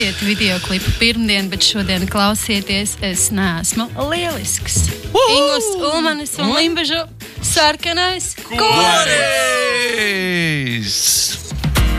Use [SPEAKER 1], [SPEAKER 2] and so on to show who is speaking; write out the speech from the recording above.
[SPEAKER 1] Video klipu pirmdien, bet šodien klausieties, es neesmu lielisks. Ingūns Ulmanis un Limbažu sarkanais koris.